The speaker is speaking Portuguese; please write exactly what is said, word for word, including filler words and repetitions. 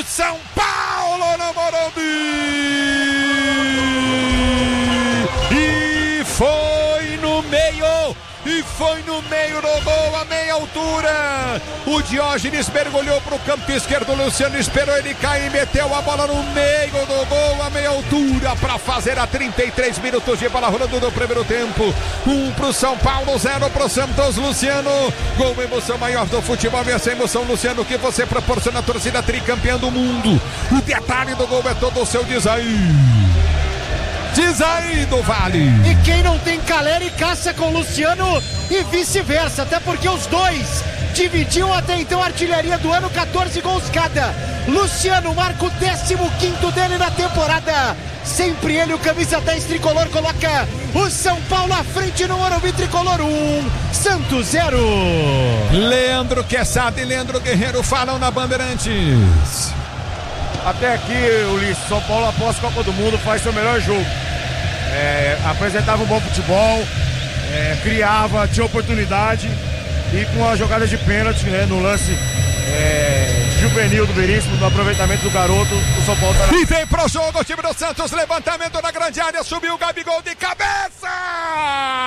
São Paulo no Morumbi! E foi no meio! E foi no meio do gol, a meia altura. O Diógenes mergulhou para o campo esquerdo. O Luciano esperou ele cair e meteu a bola no meio do gol, a meia altura, para fazer a trinta e três minutos de bola rolando do primeiro tempo. Um para o São Paulo, zero para o Santos. Luciano, gol, emoção maior do futebol. E essa emoção, Luciano, que você proporciona a torcida tricampeã do mundo. O detalhe do gol é todo o seu design. Diz aí do Vale. E quem não tem Caleri caça com Luciano e vice-versa, até porque os dois dividiam até então a artilharia do ano, quatorze gols cada. Luciano marca o décimo quinto dele na temporada. Sempre ele, o camisa dez tricolor, coloca o São Paulo à frente no Morumbi tricolor. um, Santos zero. Leandro Quesada e Leandro Guerreiro falam na Bandeirantes. Até aqui, Ulisses, São Paulo após a Copa do Mundo faz seu melhor jogo. É, apresentava um bom futebol, é, criava, tinha oportunidade e com as jogadas de pênalti, né, no lance é, juvenil do Veríssimo, no aproveitamento do garoto, o São Paulo tá na... E vem pro jogo o time do Santos, levantamento na grande área, subiu o Gabigol de cabeça!